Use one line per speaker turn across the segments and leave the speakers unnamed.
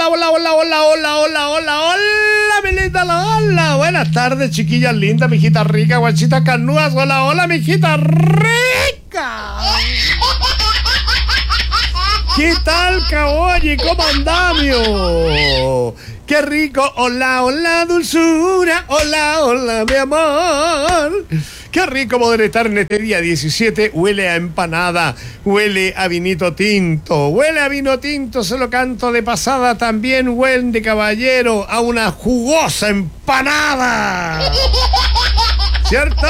hola, mi linda, hola. Buenas tardes, chiquillas lindas, mijita rica, guachitas carnudas. Hola, mijita rica. ¿Qué tal, caballo? ¿Cómo andamio? ¡Qué rico! Hola, dulzura. Hola, mi amor. ¡Qué rico poder estar en este día 17! Huele a empanada, huele a vinito tinto. Huele a vino tinto, se lo canto de pasada. También huele de caballero a una jugosa empanada. ¿Cierto?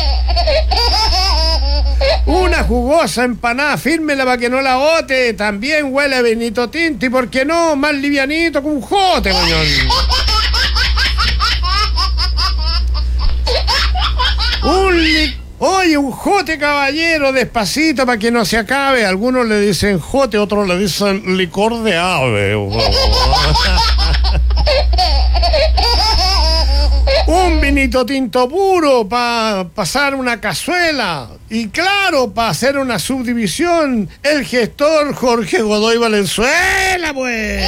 Una jugosa empanada, fírmela para que no la bote. También huele a vinito tinto. ¿Y por qué no? Más livianito que un jote, mañón. Oye, un jote, caballero, despacito para que no se acabe. Algunos le dicen jote, otros le dicen licor de ave. Un vinito tinto puro para pasar una cazuela. Y claro, para hacer una subdivisión, el gestor Jorge Godoy Valenzuela, pues.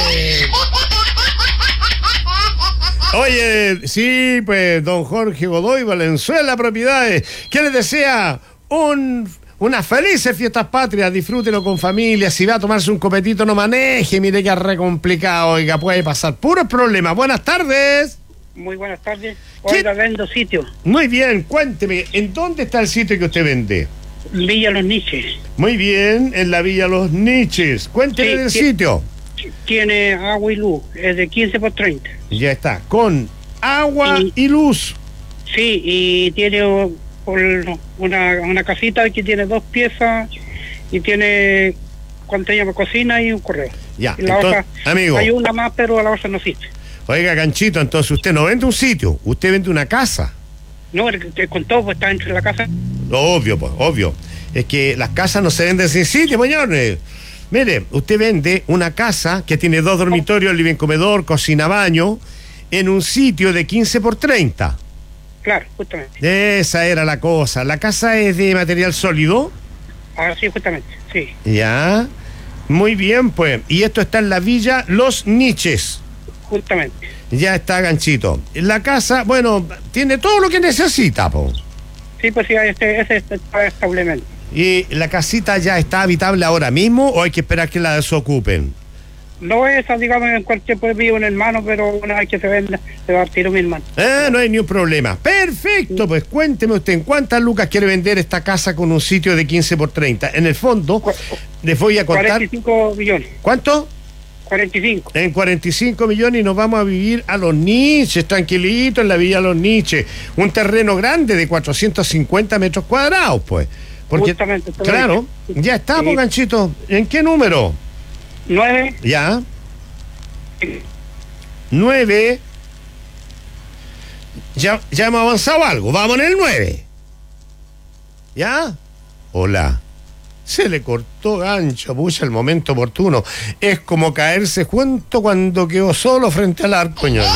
Oye, sí, pues, don Jorge Godoy Valenzuela Propiedades, que les desea unas felices fiestas patrias. Disfrútenlo con familia. Si va a tomarse un copetito, no maneje. Mire que es re complicado, oiga, puede pasar puros problemas. Buenas tardes.
Muy buenas tardes. Oiga, vendo sitio.
Muy bien, cuénteme, ¿en dónde está el sitio que usted vende?
Villa Los Niches.
Muy bien, en la Villa Los Niches. Cuénteme del sitio.
Tiene agua y luz, es de 15 por 30.
Ya está, con agua y luz.
Sí, y tiene una casita que tiene 2 piezas y tiene, ¿cuánto llama? Cocina y un correo.
Ya,
y la
entonces,
otra,
amigo.
hay una más, pero la otra no existe.
Oiga, Ganchito, entonces usted no vende un sitio, usted vende una casa.
No, con todo, pues está dentro de la casa.
Obvio, pues, obvio. Es que las casas no se venden sin sitio, señores. Mire, usted vende una casa que tiene 2 dormitorios, living, comedor, cocina, baño, en un sitio de 15 por 30.
Claro, justamente.
Esa era la cosa. ¿La casa es de material sólido?
Ahora sí, justamente, sí.
Ya. Muy bien, pues. Y esto está en la Villa Los Niches.
Justamente.
Ya está, Ganchito. La casa, bueno, tiene todo lo que necesita, po.
Sí, pues sí, ese está establemente.
¿Y la casita ya está habitable ahora mismo o hay que esperar que la desocupen?
No, esa, digamos, en cualquier pueblo vive un hermano, pero una vez que se venda, se va a tirar mi hermano.
No hay ni un problema. Perfecto, pues cuénteme usted, ¿en cuántas lucas quiere vender esta casa con un sitio de 15 por 30? En el fondo, les voy a contar...
45 millones.
¿Cuánto?
45.
En 45 millones y nos vamos a vivir a Los Niches, tranquilito, en la Villa Los Niches. Un terreno grande de 450 metros cuadrados, pues. Porque,
justamente,
claro, ya está,
sí.
Pues, Ganchito. ¿En qué número?
9.
Ya. 9. Ya hemos avanzado algo. Vamos en el 9. ¿Ya? Hola. Se le cortó, Gancho, pucha, el momento oportuno. Es como caerse junto cuando quedó solo frente al arco, ñoño.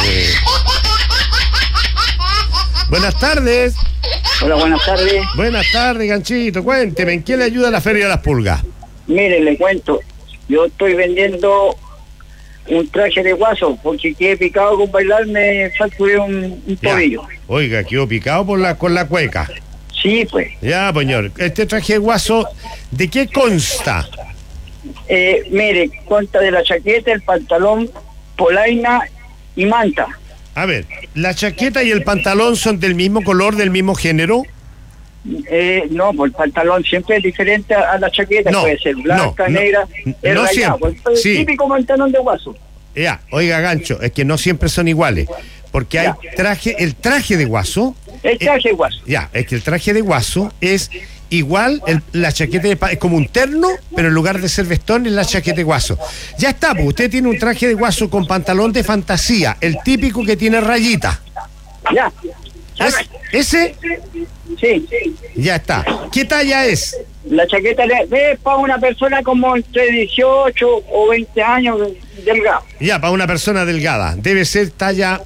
Buenas tardes.
Hola, buenas tardes.
Buenas tardes, Ganchito. Cuénteme, ¿en qué le ayuda la Feria de las Pulgas?
Mire, le cuento. Yo estoy vendiendo un traje de guaso porque quedé picado con bailar, me fracturé un tobillo.
Oiga, quedó picado con la cueca.
Sí, pues.
Ya, señor. Este traje de guaso, ¿de qué consta?
Mire, consta de la chaqueta, el pantalón, polaina y manta.
A ver, ¿la chaqueta y el pantalón son del mismo color, del mismo género?
No, pues el pantalón siempre es diferente a la chaqueta,
no,
puede ser blanca, negra,
no
rayado,
siempre.
pues,
Sí.
Típico pantalón de guaso.
Ya, oiga, Gancho, es que no siempre son iguales, porque hay el traje de guaso.
El traje de guaso.
Ya, es que el traje de guaso es igual, la chaqueta es como un terno, pero en lugar de ser vestón es la chaqueta de guaso. Ya está, pues usted tiene un traje de guaso con pantalón de fantasía, el típico que tiene rayita.
Ya.
¿Ese?
Sí.
Ya está. ¿Qué talla es?
La chaqueta es para una persona como entre 18 o 20 años delgado.
Ya, para una persona delgada. Debe ser talla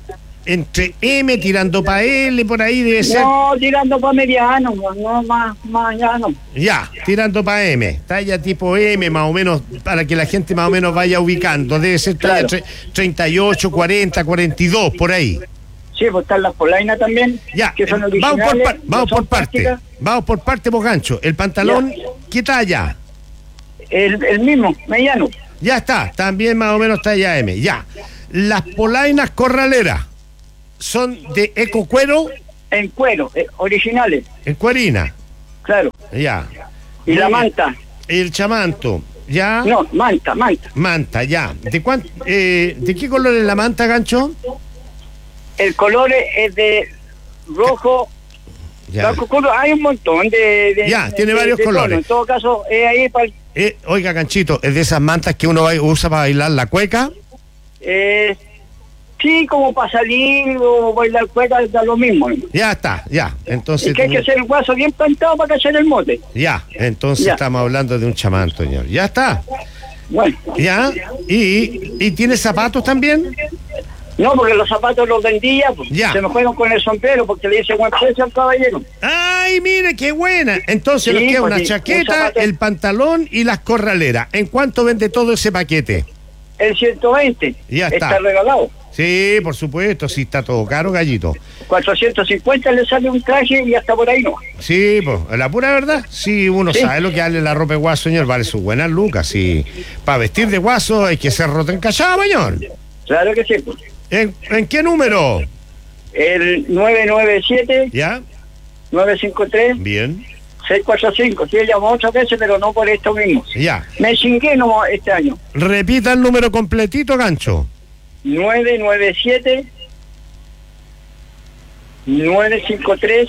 entre M tirando para L, por ahí debe ser.
No, tirando para mediano, no más ya no.
Ya, tirando para M, talla tipo M más o menos, para que la gente más o menos vaya ubicando, debe ser talla
Claro.
38, 40, 42, por ahí.
Sí, pues están las polainas también,
Ya,
que son
vamos
originales.
vamos
que son
por parte,
plásticas.
vamos por parte, vos gancho. El pantalón,
Ya.
¿qué talla?
El mismo, mediano,
Ya está, también más o menos talla M, ya. Las polainas corraleras, ¿son de ecocuero?
en cuero, originales,
En cuerina,
claro.
ya.
Y la
Muy bien.
manta,
El chamanto, ya.
no, manta.
Manta, ya. ¿De qué color es la manta, gancho?
El color es de rojo,
Ya.
blanco, color, hay un montón de
Ya, tiene varios colores.
tonos. En todo caso, es ahí para
Oiga, ganchito, ¿es de esas mantas que uno usa para bailar la cueca?
sí, como para salir o bailar cueca, da lo mismo.
Ya está, ya. Entonces,
Y que hay que hacer el guaso bien plantado para cachar el mote.
ya, entonces
Ya.
estamos hablando de un chamanto, señor. Ya está,
Bueno,
ya. ¿Y tiene zapatos también?
no, porque los zapatos los vendía, pues,
Ya.
se me fueron con el sombrero porque le hice buen precio al caballero.
¡Ay, mire, qué buena! Entonces
Sí,
nos queda
pues
una
sí, un
chaqueta,
zapato.
el pantalón y las corraleras. ¿En cuánto vende todo ese paquete?
El 120
Ya está.
regalado.
Sí, por supuesto, sí está todo caro, gallito.
450 le sale un traje y hasta por ahí no.
Sí, pues, la pura verdad, sí, uno
Sí.
sabe lo que vale la ropa de guaso, señor, vale sus buenas lucas, sí. Para vestir de guaso hay que ser roto encallado, señor.
Claro que sí. Pues.
¿En qué número?
El 997
¿Ya?
953
Bien,
645. Sí, he llamado 8 veces, pero no por esto mismo.
ya.
Me chingué no este año.
Repita el número completito, gancho.
997 953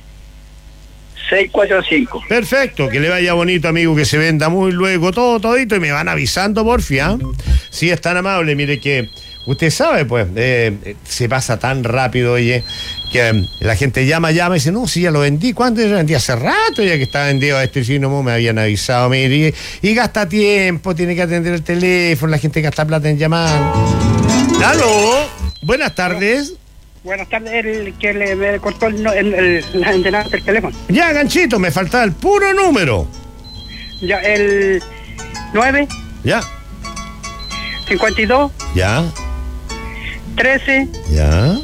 645.
Perfecto, que le vaya bonito, amigo, que se venda muy luego todo, todito, y me van avisando, porfia. Sí, es tan amable, mire que usted sabe, pues, se pasa tan rápido, oye, que la gente llama y dice, no, si ya lo vendí, ¿cuándo? Ya lo vendí hace rato, ya que está vendido a este chino, me habían avisado, mire, y gasta tiempo, tiene que atender el teléfono, la gente gasta plata en llamar. ¡Aló! Buenas tardes.
Buenas tardes, el que me cortó la antena del teléfono.
Ya, ganchito, me faltaba el puro número.
Ya, el 9,
Ya,
52,
ya,
13,
ya.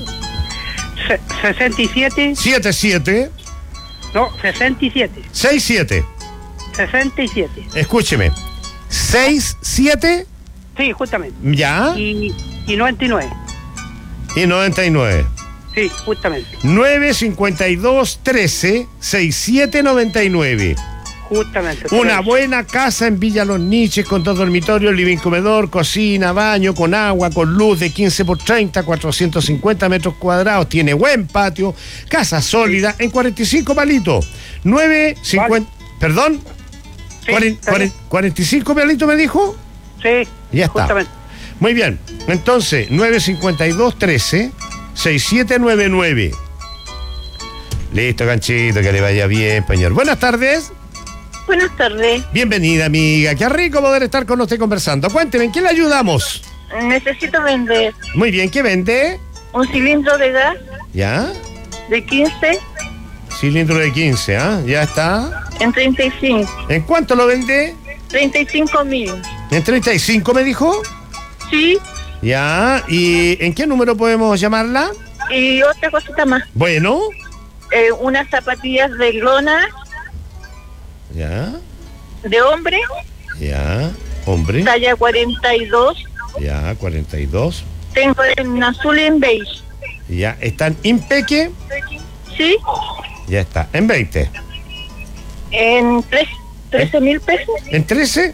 67,
77
no, 67,
67.
67.
Escúcheme. 67,
Sí, justamente.
ya,
Y 99.
y 99.
Sí, justamente.
952 13 67 99.
Justamente.
Una buena casa en Villa Los Niches con dos dormitorios, living, comedor, cocina, baño, con agua, con luz de 15 por 30, 450 metros cuadrados. Tiene buen patio, casa sólida en 45 palitos. 950.
Vale.
¿Perdón?
Sí, está bien.
45 palitos me dijo.
Sí,
Ya está.
justamente.
Muy bien. Entonces, 952 13 6799. Listo, ganchito, que le vaya bien, señor. Buenas tardes.
Buenas tardes.
Bienvenida, amiga. Qué rico poder estar con usted conversando. Cuénteme, ¿en qué le ayudamos?
Necesito vender
Muy bien, ¿qué vende?
un cilindro de gas
¿Ya?
de 15
Cilindro de 15, ¿ah? Ya está.
en 35.
¿En cuánto lo vende?
35.000.
¿En 35 me dijo?
Sí.
Ya. ¿Y en qué número podemos llamarla?
Y otra cosita más.
Bueno.
Unas zapatillas de lona
Ya.
de hombre,
Ya. Hombre.
talla 42.
Ya, 42.
Tengo en azul y en beige.
Ya. ¿Están impeque?
Sí.
Ya está. En 20.
En 13.000 pesos.
¿En 13?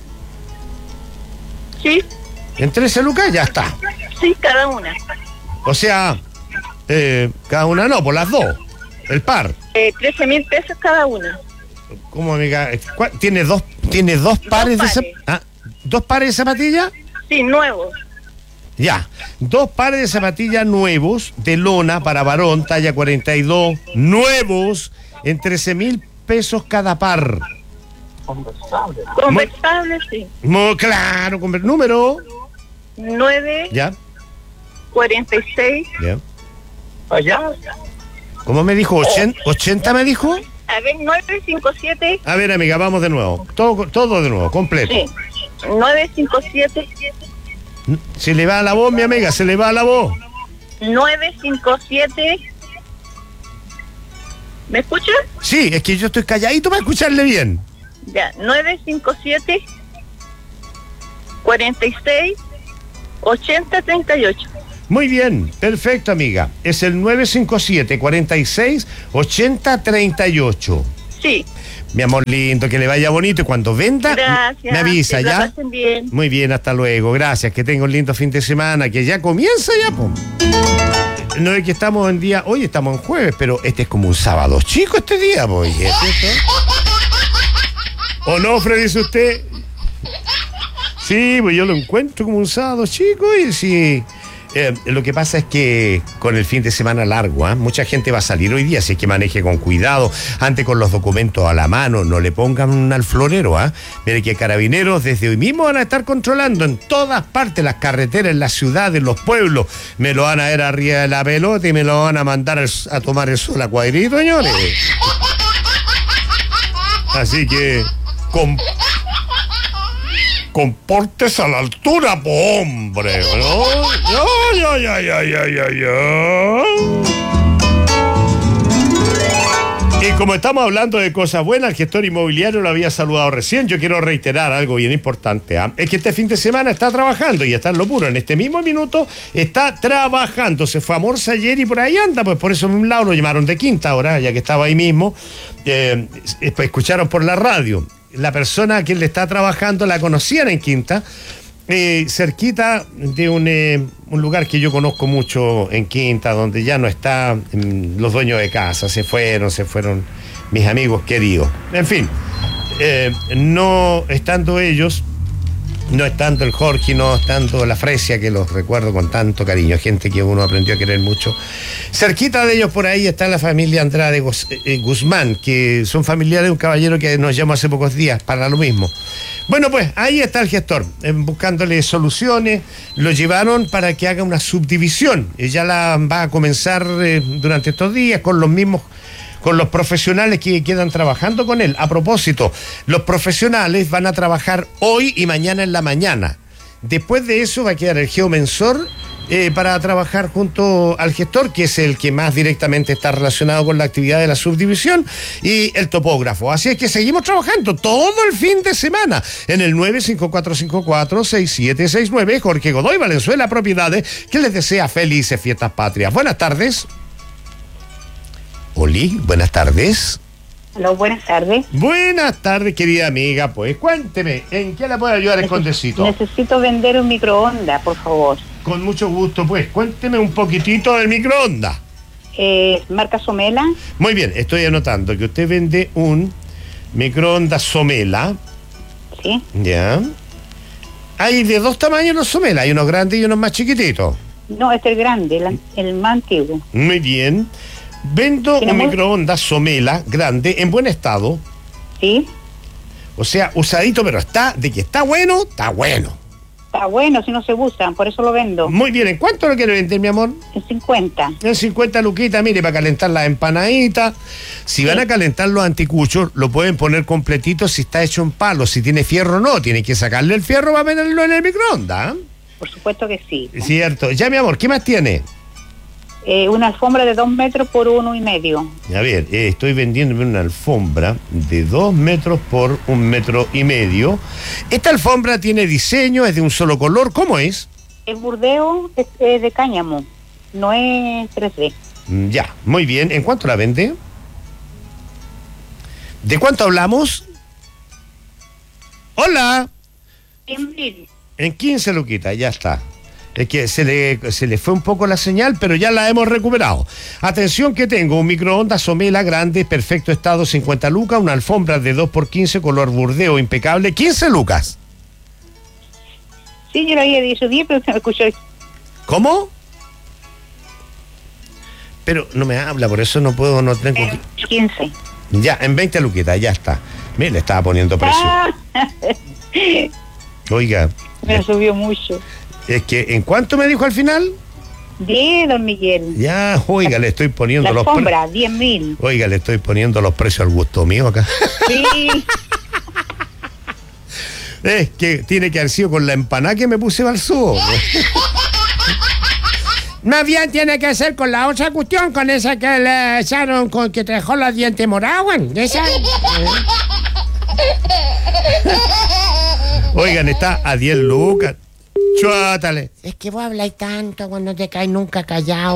Sí.
¿En 13 lucas? Ya está.
Sí, cada una.
O sea, cada una no, por las dos. El par.
13.000 pesos cada una.
¿Cómo, amiga? ¿Tiene dos pares de
pares.
¿dos pares de zapatillas?
Sí, nuevos.
Ya. 2 pares de zapatillas nuevos de lona para varón, talla 42, nuevos, en 13.000 pesos cada par.
Conversable, sí.
Claro, número.
9,
Ya,
46,
ya.
allá.
¿Cómo me dijo? ¿80 me dijo?
A ver, 957.
A ver, amiga, vamos de nuevo. Todo de nuevo, completo.
Sí. 957.
Se le va la voz, mi amiga, se le va la voz.
957. ¿Me escucha?
Sí, es que yo estoy calladito para escucharle bien.
Ya, 957 46 80 38.
Muy bien, perfecto, amiga. Es el 957 46 80 38.
Sí.
Mi amor lindo, que le vaya bonito y cuando venda,
Gracias.
me avisa,
que la
¿ya?
pasen bien.
Muy bien, hasta luego. Gracias, que tenga un lindo fin de semana, que ya comienza ya, po. No es que estamos en día, hoy estamos en jueves, pero este es como un sábado chico este día, pues, ¿es cierto? ¿O no, Freddy, dice usted? Sí, pues yo lo encuentro como un sábado chico y sí. Lo que pasa es que con el fin de semana largo, mucha gente va a salir hoy día, así es que maneje con cuidado, ande con los documentos a la mano, no le pongan al florero. Mire que Carabineros desde hoy mismo van a estar controlando en todas partes las carreteras, en las ciudades, en los pueblos. Me lo van a ver arriba de la pelota y me lo van a mandar a tomar el sol a cuadrito, señores. Así que compórtese a la altura, po, hombre, ¿no? Ya. Y como estamos hablando de cosas buenas, el gestor inmobiliario lo había saludado recién. Yo quiero reiterar algo bien importante. Es que este fin de semana está trabajando y está en lo puro. En este mismo minuto está trabajando. Se fue a Morsa ayer y por ahí anda. Pues por eso en un lado lo llamaron de Quinta ahora, ya que estaba ahí mismo. Escucharon por la radio. La persona a quien le está trabajando la conocían en Quinta, cerquita de un lugar que yo conozco mucho en Quinta, donde ya no están los dueños de casa, se fueron mis amigos queridos. En fin, no estando ellos, no estando el Jorge, no estando la Fresia, que los recuerdo con tanto cariño, gente que uno aprendió a querer mucho. Cerquita de ellos por ahí está la familia Andrade Guzmán, que son familiares de un caballero que nos llamó hace pocos días para lo mismo. Bueno, pues ahí está el gestor, buscándole soluciones. Lo llevaron para que haga una subdivisión. Ella la va a comenzar durante estos días con los profesionales que quedan trabajando con él. A propósito, los profesionales van a trabajar hoy y mañana en la mañana. Después de eso va a quedar el geomensor para trabajar junto al gestor, que es el que más directamente está relacionado con la actividad de la subdivisión, y el topógrafo. Así es que seguimos trabajando todo el fin de semana en el 954546769. Jorge Godoy Valenzuela Propiedades, que les desea felices fiestas patrias. Buenas tardes. Oli, buenas tardes.
Hola, buenas tardes.
Buenas tardes, querida amiga. Pues cuénteme, ¿en qué la puedo ayudar el Condecito?
Necesito vender un microondas, por favor.
Con mucho gusto, pues. Cuénteme un poquitito del microondas.
Marca Somela.
Muy bien, estoy anotando que usted vende un microondas Somela.
Sí.
Ya. Hay de dos tamaños los Somela, hay unos grandes y unos más chiquititos.
No, este es el grande, el más antiguo.
Muy bien. Vendo un microondas Somela grande, en buen estado.
Sí.
O sea, usadito, pero de que está bueno, está bueno.
Está bueno, si no se usan, por eso lo vendo.
Muy bien, ¿en cuánto lo quiere vender, mi amor?
En 50.
En 50 luquitas, mire, para calentar las empanaditas. Si van a calentar los anticuchos, lo pueden poner completito si está hecho en palo. Si tiene fierro, no. Tiene que sacarle el fierro para meterlo en el microondas.
Por supuesto que sí.
Cierto. Ya, mi amor, ¿qué más tiene?
Una alfombra de 2 metros por 1,5.
A ver, estoy vendiéndome una alfombra de 2 metros por 1,5 metros. Esta alfombra tiene diseño, es de un solo color. ¿Cómo es?
El burdeo es de cáñamo, no es 3D.
Ya, muy bien. ¿En cuánto la vende? ¿De cuánto hablamos? Hola. En 15 luquitas, ya está. Es que se le fue un poco la señal, pero ya la hemos recuperado. Atención que tengo un microondas Somela grande, perfecto estado, 50 lucas, una alfombra de 2x15, color burdeo impecable, 15 lucas.
Sí, yo lo había dicho 10, pero se me escuchó.
¿Cómo? Pero no me habla, por eso no puedo, no tengo...
15.
Ya, en 20 luquitas, ya está. Mire, le estaba poniendo precio. Oiga.
Me subió mucho.
Es que, ¿en cuánto me dijo al final?
10, don Miguel.
Ya, oiga, le estoy poniendo
La
los
alfombra, 10.000.
Oiga, le estoy poniendo los precios al gusto mío acá.
Sí.
Es que tiene que haber sido con la empanada que me puse al sur. Más bien tiene que ser con la otra cuestión, con esa que le echaron, con que te dejó los dientes morados, esa. Oigan, está a 10 lucas. Chuátale. Es que vos habláis tanto cuando te caes nunca callado.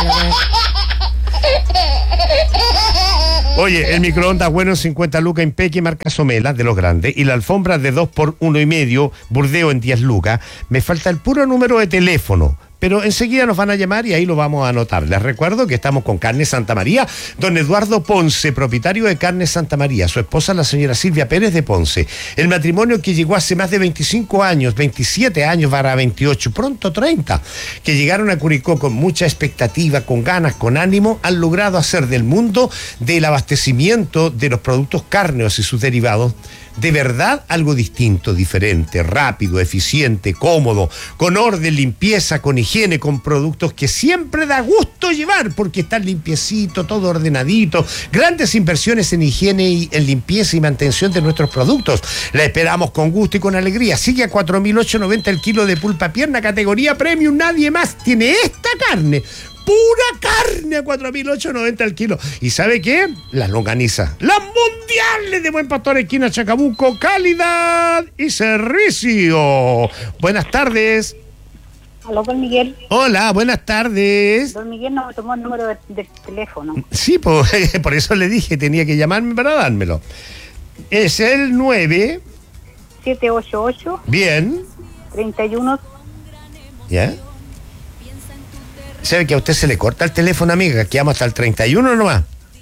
Oye, el microondas bueno, 50 lucas Impeque, marca Somela, de los grandes, y la alfombra de 2 por 1,5, Burdeo en 10 lucas. Me falta el puro número de teléfono, pero enseguida nos van a llamar y ahí lo vamos a anotar. Les recuerdo que estamos con Carnes Santa María, don Eduardo Ponce, propietario de Carnes Santa María, su esposa la señora Silvia Pérez de Ponce. El matrimonio que llegó hace más de 25 años, 27 años, para 28, pronto 30, que llegaron a Curicó con mucha expectativa, con ganas, con ánimo, han logrado hacer del mundo del abastecimiento de los productos cárneos y sus derivados de verdad algo distinto, diferente, rápido, eficiente, cómodo, con orden, limpieza, con higiene, con productos que siempre da gusto llevar porque están limpiecito, todo ordenadito. Grandes inversiones en higiene y en limpieza y mantención de nuestros productos. La esperamos con gusto y con alegría. Sigue a 4.890 el kilo de pulpa pierna, categoría premium. Nadie más tiene esta carne. Pura carne a 4.890 el kilo. ¿Y sabe qué? Las longanizas. Las mundiales de Buen Pastor, esquina Chacabuco. Calidad y servicio. Buenas tardes.
Aló, don Miguel.
Hola, buenas tardes.
Don Miguel no me tomó el número del teléfono.
Sí, por eso le dije, tenía que llamarme para dármelo. Es el 9.
788.
Bien.
31.
¿Ya? ¿Sabe que a usted se le corta el teléfono, amiga? Quedamos hasta el 31 nomás.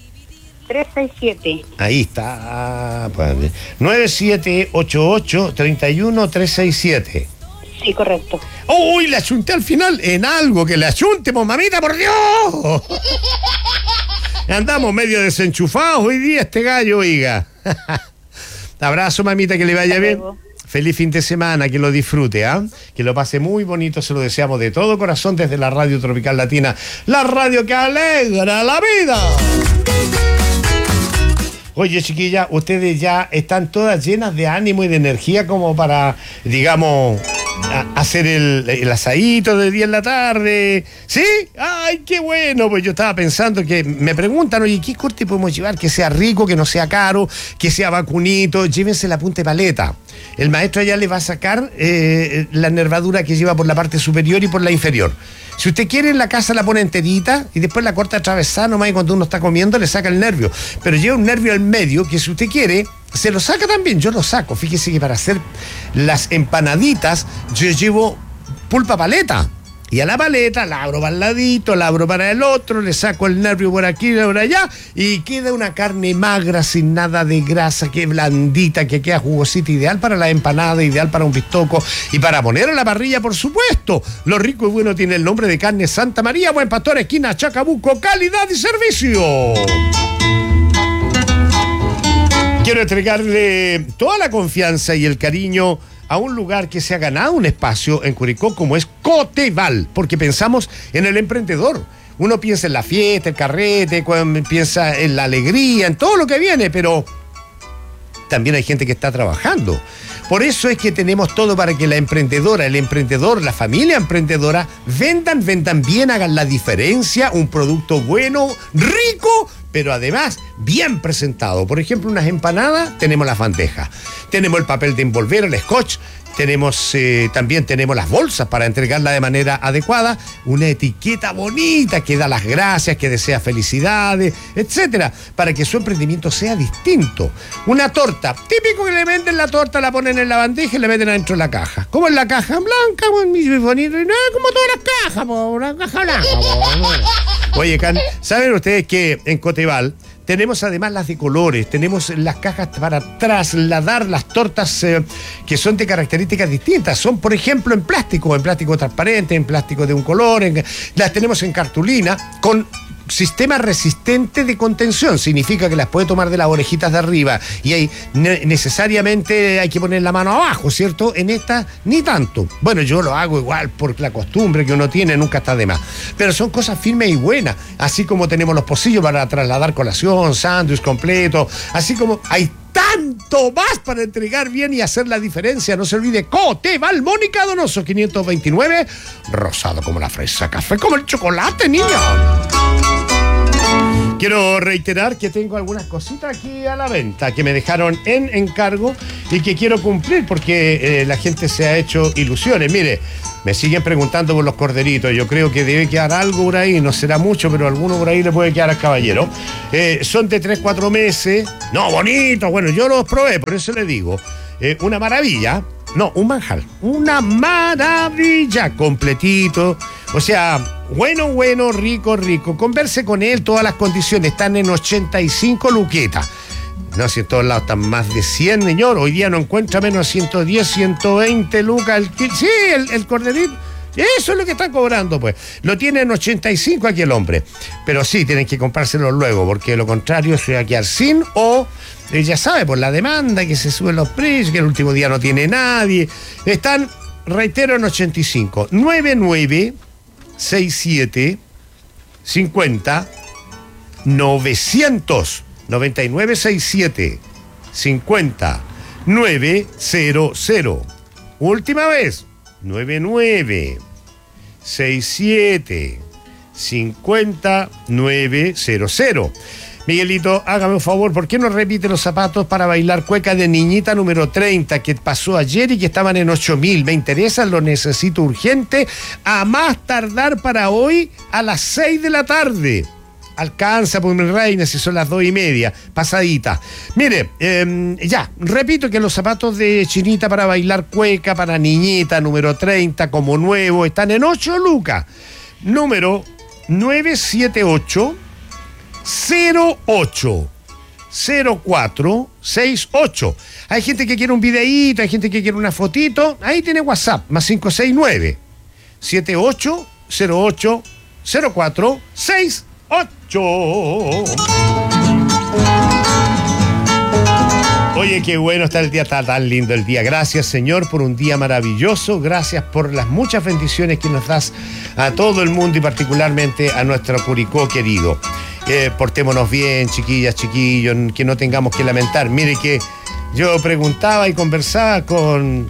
367.
Ahí está. 9788-31367.
Sí, correcto.
¡Uy! Le achunté al final en algo que le achuntemos, mamita, por Dios. Andamos medio desenchufados hoy día este gallo, oiga. Abrazo, mamita, que le vaya bien. Feliz fin de semana, que lo disfrute, que lo pase muy bonito, se lo deseamos de todo corazón desde la Radio Tropical Latina, la radio que alegra la vida. Oye, chiquilla, ustedes ya están todas llenas de ánimo y de energía como para, digamos, hacer el asadito de día en la tarde. ¿Sí? ¡Ay, qué bueno! Pues yo estaba pensando que me preguntan, oye, ¿qué corte podemos llevar? Que sea rico, que no sea caro, que sea vacunito. Llévense la punta de paleta. El maestro allá le va a sacar la nervadura que lleva por la parte superior y por la inferior. Si usted quiere, en la casa la pone enterita y después la corta atravesada nomás, y cuando uno está comiendo le saca el nervio. Pero lleva un nervio al medio que, si usted quiere, se lo saca también. Yo lo saco. Fíjese que para hacer las empanaditas yo llevo pulpa paleta. Y a la paleta la abro para el ladito, la abro para el otro, le saco el nervio por aquí, por allá, y queda una carne magra, sin nada de grasa, que blandita, que queda jugosita, ideal para la empanada, ideal para un pistoco y para poner a la parrilla, por supuesto. Lo rico y bueno tiene el nombre de Carnes Santa María, Buen Pastor, esquina Chacabuco, calidad y servicio. Quiero entregarle toda la confianza y el cariño a un lugar que se ha ganado un espacio en Curicó, como es Coteval, porque pensamos en el emprendedor. Uno piensa en la fiesta, el carrete, piensa en la alegría, en todo lo que viene, pero también hay gente que está trabajando. Por eso es que tenemos todo para que la emprendedora, el emprendedor, la familia emprendedora vendan bien, hagan la diferencia, un producto bueno, rico, pero además bien presentado. Por ejemplo, unas empanadas, tenemos las bandejas, tenemos el papel de envolver, el scotch, también tenemos las bolsas para entregarla de manera adecuada, una etiqueta bonita que da las gracias, que desea felicidades, etcétera, para que su emprendimiento sea distinto. Una torta, típico que le venden la torta, la ponen en la bandeja y le meten adentro de la caja. ¿Cómo es la caja? Blanca, muy bonita, no, como todas las cajas, una caja blanca. Oye, ¿saben ustedes que en Coteval tenemos además las de colores, tenemos las cajas para trasladar las tortas que son de características distintas? Son, por ejemplo, en plástico transparente, en plástico de un color, las tenemos en cartulina, con sistema resistente de contención. Significa que las puede tomar de las orejitas de arriba y ahí necesariamente hay que poner la mano abajo, ¿cierto? En esta ni tanto. Bueno, yo lo hago igual por la costumbre que uno tiene, nunca está de más. Pero son cosas firmes y buenas, así como tenemos los pocillos para trasladar colación, sándwich completo, así como hay tanto más para entregar bien y hacer la diferencia. No se olvide, Cote Mónica Donoso 529, rosado como la fresa, café como el chocolate, niña. Quiero reiterar que tengo algunas cositas aquí a la venta que me dejaron en encargo y que quiero cumplir porque la gente se ha hecho ilusiones. Mire, me siguen preguntando por los corderitos. Yo creo que debe quedar algo por ahí, no será mucho, pero alguno por ahí le puede quedar al caballero. Son de 3-4 meses. No, bonito. Bueno, yo los probé, por eso le digo. Una maravilla. No, un manjar. Una maravilla. Completito. O sea, bueno, rico. Converse con él, todas las condiciones. Están en 85 luquetas. No, si en todos lados están más de 100, señor. Hoy día no encuentra menos 110, 120 lucas. Sí, el corderito. Eso es lo que están cobrando, pues. Lo tienen 85 aquí el hombre. Pero sí, tienen que comprárselo luego, porque de lo contrario se va a quedar sin o, ya sabe, por la demanda, que se suben los precios, que el último día no tiene nadie. Están, reitero, en 85. 9967 50 900. 9967 50 900. Última vez, 9967 50 900. Miguelito, hágame un favor, ¿por qué no repite los zapatos para bailar cueca de niñita número 30 que pasó ayer y que estaban en 8.000? Me interesan, lo necesito urgente, a más tardar para hoy a las 6 de la tarde. Alcanza, pues, mi reina, si son las 2:30, pasadita. Mire, ya, repito que los zapatos de chinita para bailar cueca, para niñita, número 30, como nuevo, están en 8 lucas. Número 978 08 0468. Hay gente que quiere un videíto, hay gente que quiere una fotito. Ahí tiene WhatsApp, más 569 78 08 04 68. Oye, qué bueno está el día, está tan lindo el día. Gracias, Señor, por un día maravilloso. Gracias por las muchas bendiciones que nos das a todo el mundo y particularmente a nuestro Curicó querido. Portémonos bien, chiquillas, chiquillos, que no tengamos que lamentar. Mire que yo preguntaba y conversaba con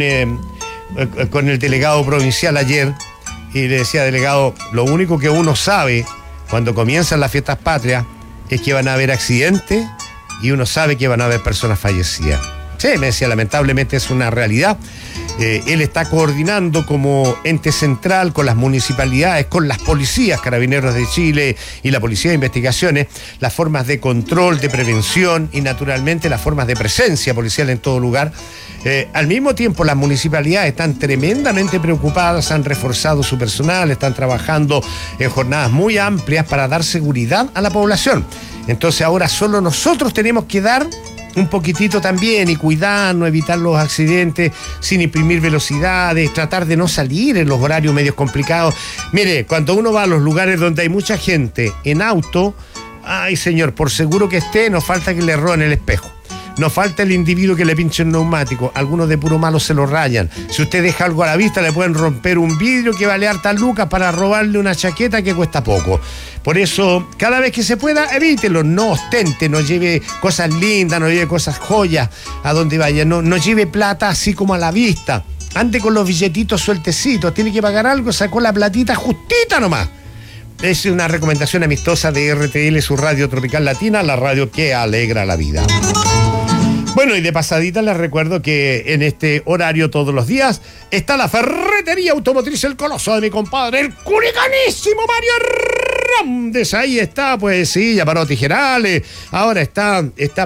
el delegado provincial ayer y le decía, delegado, lo único que uno sabe cuando comienzan las fiestas patrias es que van a haber accidentes y uno sabe que van a haber personas fallecidas. Sí, me decía, lamentablemente es una realidad. Él está coordinando como ente central con las municipalidades, con las policías, Carabineros de Chile y la Policía de Investigaciones, las formas de control, de prevención y naturalmente las formas de presencia policial en todo lugar. Al mismo tiempo, las municipalidades están tremendamente preocupadas, han reforzado su personal, están trabajando en jornadas muy amplias para dar seguridad a la población. Entonces ahora solo nosotros tenemos que dar un poquitito también y cuidarnos, evitar los accidentes sin imprimir velocidades, tratar de no salir en los horarios medios complicados. Mire, cuando uno va a los lugares donde hay mucha gente en auto, ay señor, por seguro que esté, nos falta que le roben el espejo. Nos falta el individuo que le pinche el neumático. Algunos de puro malo se lo rayan. Si usted deja algo a la vista, le pueden romper un vidrio que vale hartas lucas para robarle una chaqueta que cuesta poco. Por eso, cada vez que se pueda, evítelo. No ostente, no lleve cosas lindas, no lleve cosas joyas a donde vaya. No lleve plata así como a la vista. Ande con los billetitos sueltecitos. Tiene que pagar algo, sacó la platita justita nomás. Es una recomendación amistosa de RTL, su radio tropical latina, la radio que alegra la vida. Bueno, y de pasadita les recuerdo que en este horario todos los días está la ferretería automotriz El Coloso de mi compadre, el curicanísimo Mario Hernández. Ahí está, pues sí, ya paró tijerales, ahora está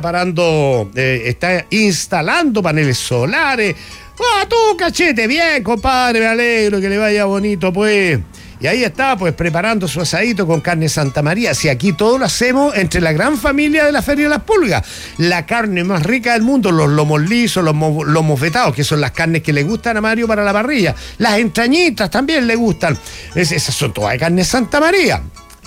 instalando paneles solares. ¡Ah, tú, cachete! Bien, compadre, me alegro, que le vaya bonito, pues. Y ahí está, pues, preparando su asadito con carne Santa María. Si aquí todo lo hacemos entre la gran familia de la Feria de las Pulgas. La carne más rica del mundo, los lomos lisos, los lomos vetados, que son las carnes que le gustan a Mario para la parrilla. Las entrañitas también le gustan. Esas son todas de carne Santa María.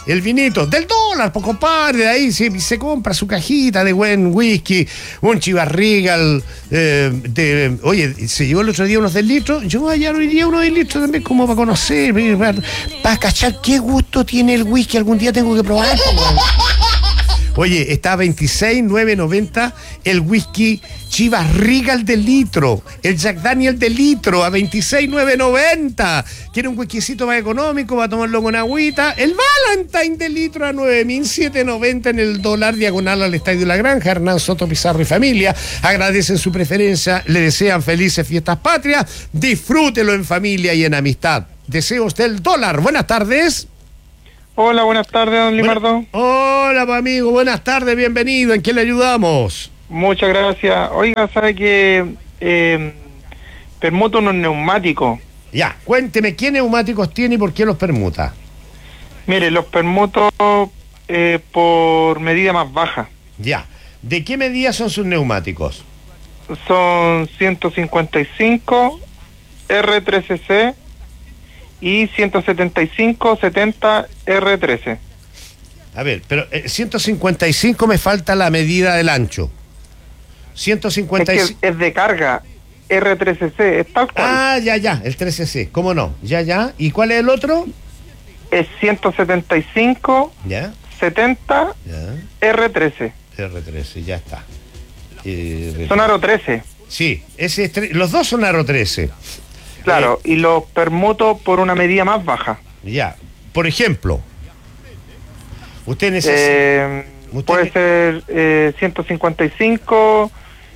el vinito del dólar, pues compadre, de ahí se compra su cajita de buen whisky, un Chivas Regal, oye, se llevó el otro día unos del litro, yo allá no iría unos del litro también como para conocer, para cachar qué gusto tiene el whisky, algún día tengo que probarlo. Oye, está a 26,990 el whisky Chivas Regal de litro, el Jack Daniel de litro a 26,990. ¿Quiere un whiskycito más económico? Va a tomarlo con agüita. El Valentine de litro a 9,790 en el dólar, diagonal al Estadio La Granja. Hernán Soto Pizarro y familia agradecen su preferencia, le desean felices fiestas patrias. Disfrútelo en familia y en amistad. Deseos del dólar. Buenas tardes.
Hola, buenas tardes, don Limardo.
Hola, pues, amigo, buenas tardes, bienvenido. ¿En qué le ayudamos?
Muchas gracias. Oiga, ¿sabe que permuta unos neumáticos?
Ya, cuénteme, ¿qué neumáticos tiene y por qué los permuta?
Mire, los permuto por medida más baja.
Ya, ¿de qué medida son sus neumáticos?
Son 155 R13C y 175-70 R13.
A ver, pero 155 me falta la medida del ancho. 155...
Es que es de carga, R13C, es tal cual.
Ah, ya, el 13C, ¿cómo no? Ya. ¿Y cuál es el otro?
Es 175,
Ya.
70,
Ya.
R13.
R13, ya está.
Son aro 13.
Sí, los dos son aro 13.
Claro, y los permuto por una medida más baja.
Ya, por ejemplo, usted necesita...
puede ser 155,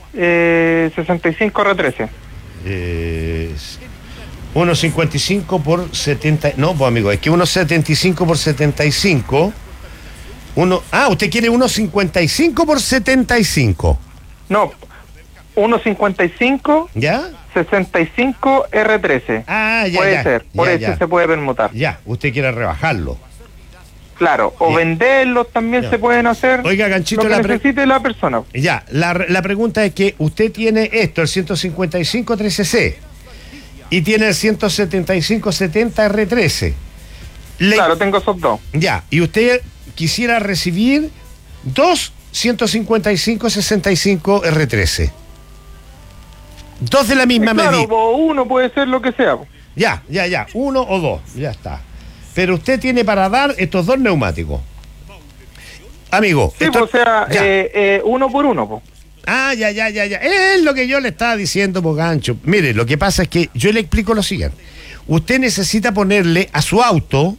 65 R13.
1.55 por 70... No, pues amigo, es que 1.75 por 75... usted quiere 1.55 por 75.
No, 1.55...
¿Ya?
65 R13.
Ah, ya,
puede
ya,
ser, por
ya,
eso
ya.
se puede permutar.
Ya, usted quiere rebajarlo.
Claro, o venderlos también
Ya.
se pueden hacer.
Oiga, Ganchito,
lo que necesite la persona.
Ya, la pregunta es que usted tiene esto, el 155 13C, y tiene el 175 70 R13.
Claro, tengo esos dos.
Ya, y usted quisiera recibir dos 155 65 R13. Dos de la misma
Claro,
medida.
o uno puede ser lo que sea.
Ya, uno o dos, ya está. Pero usted tiene para dar estos dos neumáticos. Amigo.
Sí, pues, o sea, uno por uno, pues.
Ah, ya. Es lo que yo le estaba diciendo, por gancho. Mire, lo que pasa es que yo le explico lo siguiente. Usted necesita ponerle a su auto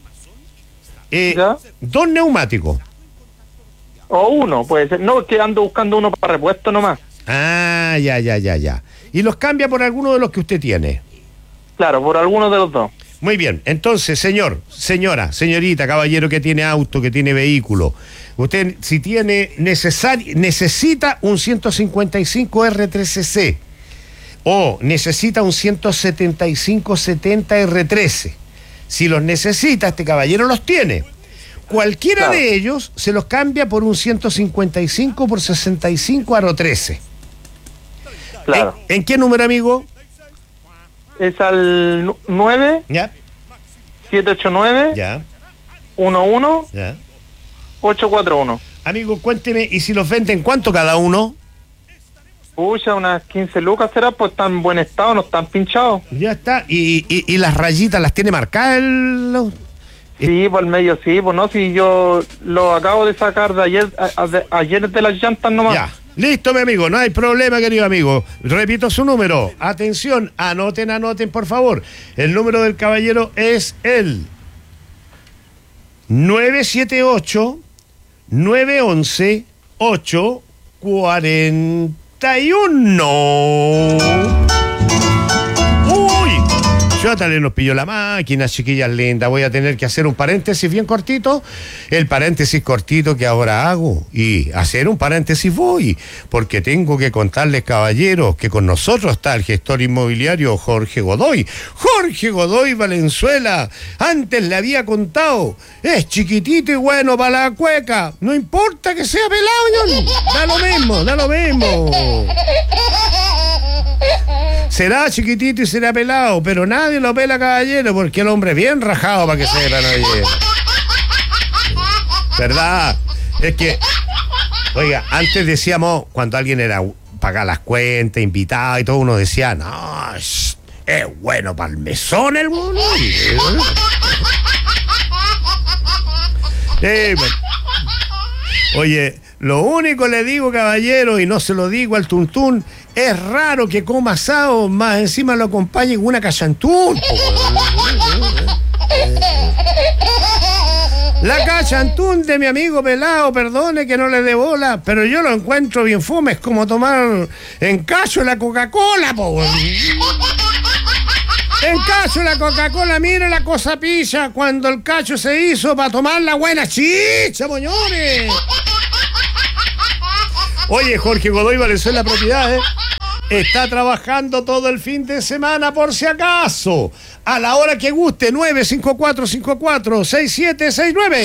dos neumáticos.
O uno, puede ser. No, es que ando buscando uno para repuesto nomás.
Ah, ya. Y los cambia por alguno de los que usted tiene.
Claro, por alguno de los dos.
Muy bien, entonces, señor, señora, señorita, caballero que tiene auto, que tiene vehículo, usted si necesita un 155 R13C o necesita un 175 70 R13, si los necesita, este caballero los tiene. Cualquiera de ellos se los cambia por un 155 por 65 aro 13.
Claro.
¿En qué número, amigo?
Es al 9
Ya.
789
Ya.
11
Ya.
841.
Amigo, cuénteme, ¿y si los venden cuánto cada uno?
Pucha, unas 15 lucas será, pues están en buen estado, no están pinchados.
Ya está. ¿Y las rayitas las tiene marcadas el...?
Sí, por el medio sí, pues no, si yo lo acabo de sacar de ayer, ayer de las llantas nomás.
Ya. Listo, mi amigo, no hay problema, querido amigo. Repito su número. Atención, anoten, por favor. El número del caballero es el 978-911-841. Yo también nos pilló la máquina, chiquillas lindas. Voy a tener que hacer un paréntesis bien cortito. El paréntesis cortito que ahora hago. Y hacer un paréntesis voy. Porque tengo que contarles, caballeros, que con nosotros está el gestor inmobiliario Jorge Godoy. Jorge Godoy Valenzuela. Antes le había contado. Es chiquitito y bueno para la cueca. No importa que sea pelado, Johnny. Da lo mismo. Será chiquitito y será pelado, pero nadie lo pela, caballero, porque el hombre es bien rajado para que sepan, oye. ¿Verdad? Es que, oiga, antes decíamos, cuando alguien era pagar las cuentas, invitado y todo, uno decía, no, es bueno para el mesón el bono. Bueno. Oye, lo único le digo, caballero, y no se lo digo al tuntún, es raro que coma asado, más encima lo acompañe con una cachantún. La cachantún de mi amigo pelado, perdone que no le dé bola, pero yo lo encuentro bien fome, es como tomar en cacho la Coca-Cola, po. En cacho la Coca-Cola, mire la cosa pilla, cuando el cacho se hizo para tomar la buena chicha, moñones. Oye, Jorge Godoy Valenzuela Propiedades está trabajando todo el fin de semana por si acaso. A la hora que guste, 954-54-6769.